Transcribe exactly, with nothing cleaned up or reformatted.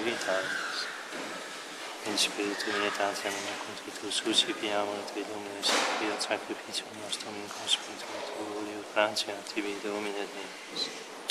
Trinitas. In spiritu unitatis anima contritus suscipiamo et te Dominus fiat sacrificium nostrum in conspiritu tuo olio gratia tibi Domine et meus.